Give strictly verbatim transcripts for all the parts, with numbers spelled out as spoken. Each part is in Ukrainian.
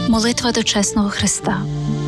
Молитва до чесного Христа.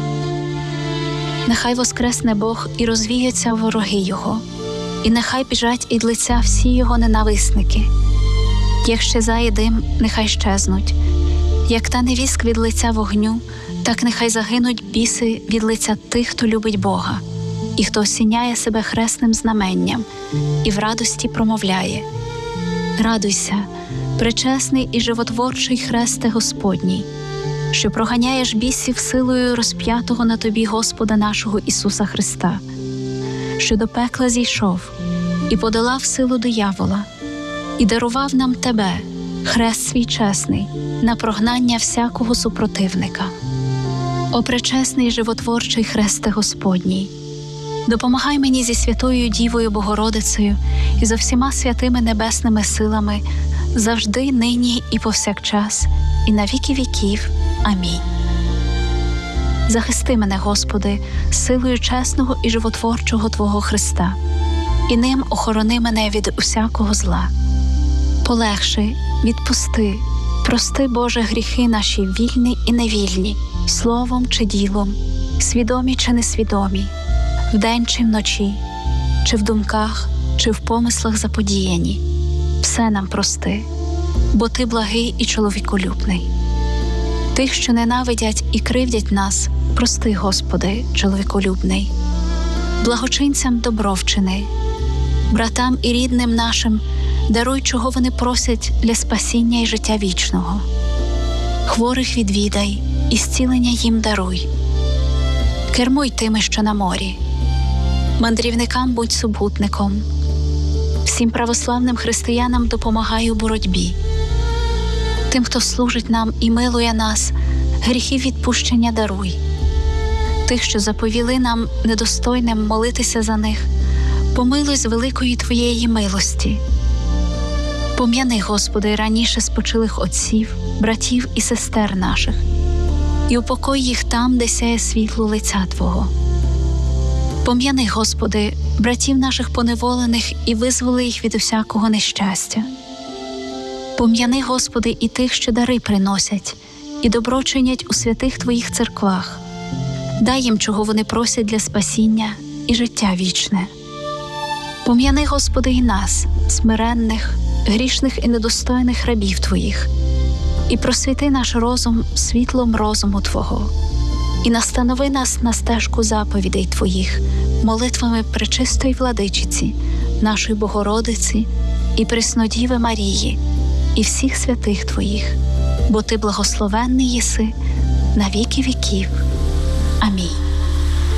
Нехай воскресне Бог і розвіються вороги Його, і нехай біжать ід лиця всі Його ненависники. Як щезає дим, нехай щезнуть, як тане віск від лиця вогню, так нехай загинуть біси від лиця тих, хто любить Бога, і хто осіняє себе хресним знаменням, і в радості промовляє: «Радуйся, пречесний і животворчий Хресте Господній, що проганяєш бісів силою розп'ятого на тобі Господа нашого Ісуса Христа, що до пекла зійшов і подолав силу диявола, і дарував нам тебе, хрест свій чесний, на прогнання всякого супротивника. О пречесний і животворчий Хресте Господній, допомагай мені зі Святою Дівою Богородицею і зо всіма святими небесними силами, завжди, нині і повсякчас, і на віки віків. Амінь. Захисти мене, Господи, силою чесного і животворчого Твого Христа, і ним охорони мене від усякого зла. Полегши, відпусти, прости, Боже, гріхи наші вільні і невільні, словом чи ділом, свідомі чи несвідомі, вдень чи вночі, чи в думках, чи в помислах заподіяні. Все нам прости, бо Ти благий і чоловіколюбний. Тих, що ненавидять і кривдять нас, прости, Господи, чоловіколюбний. Благочинцям добро вчини, братам і рідним нашим даруй, чого вони просять для спасіння і життя вічного. Хворих відвідай і зцілення їм даруй. Кермуй тими, що на морі. Мандрівникам будь супутником. Всім православним християнам допомагай у боротьбі. Тим, хто служить нам і милує нас, гріхів відпущення даруй. Тих, що заповіли нам недостойним молитися за них, помилуй з великої Твоєї милості. Пом'яни, Господи, раніше спочилих отців, братів і сестер наших, і упокой їх там, де сяє світло лиця Твого. Пом'яни, Господи, братів наших поневолених і визволи їх від усякого нещастя. Пом'яни, Господи, і тих, що дари приносять, і добро чинять у святих Твоїх церквах. Дай їм, чого вони просять для спасіння і життя вічне. Пом'яни, Господи, і нас, смиренних, грішних і недостойних рабів Твоїх, і просвіти наш розум світлом розуму Твого, і настанови нас на стежку заповідей Твоїх, молитвами пречистої Владичиці, нашої Богородиці і Преснодіви Марії, і всіх святих Твоїх, бо Ти благословенний єси на віки віків. Амінь.